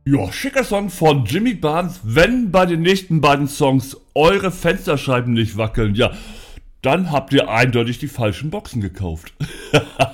Ja, schicker Song von Jimmy Barnes. Wenn bei den nächsten beiden Songs eure Fensterscheiben nicht wackeln, ja, dann habt ihr eindeutig die falschen Boxen gekauft.